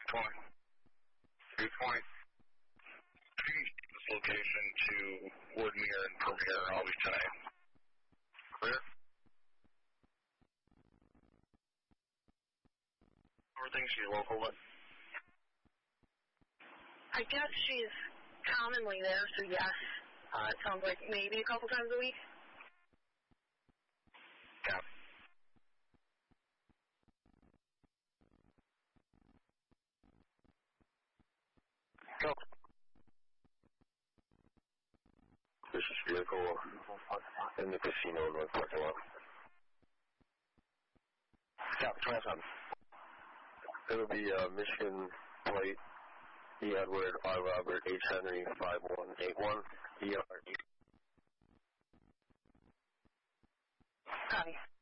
20. 320. This location to Woodmere and Premier, always 10 a.m. Clear? Everything she's local with? I guess she's commonly there, so yes. It sounds like maybe a couple times a week. Yeah. Go. This is vehicle in the casino north parking lot. Yeah, 27. It'll be Michigan plate, E. Edward, R. Robert, H. Henry, 5181, ER. Copy.